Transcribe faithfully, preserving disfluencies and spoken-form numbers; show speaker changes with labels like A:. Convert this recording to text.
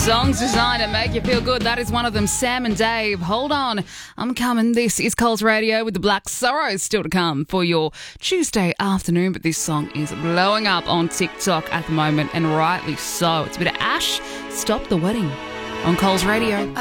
A: Songs designed to make you feel good. That is one of them. Sam and Dave. Hold on. I'm coming. This is Coles Radio with the Black Sorrows still to come for your Tuesday afternoon. But this song is blowing up on TikTok at the moment, and rightly so. It's a bit of Ash, Stop the Wedding on Coles Radio.